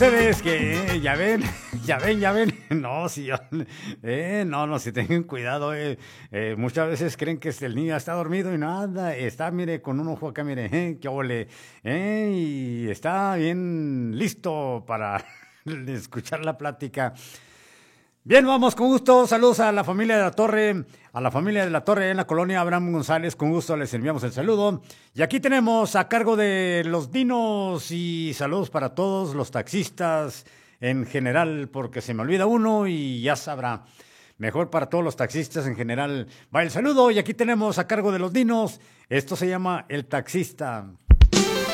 Ustedes que ya ven, no, si no, si tengan cuidado, muchas veces creen que el niño está dormido y nada, está, mire, con un ojo acá, mire, qué ole, y está bien listo para escuchar la plática. Bien, vamos, con gusto. Saludos a la familia de la Torre, en la colonia Abraham González. Con gusto les enviamos el saludo. Y aquí tenemos a cargo de los dinos y saludos para todos los taxistas en general, porque se me olvida uno y ya sabrá. Mejor para todos los taxistas en general. Va el saludo y aquí tenemos a cargo de los dinos. Esto se llama El Taxista.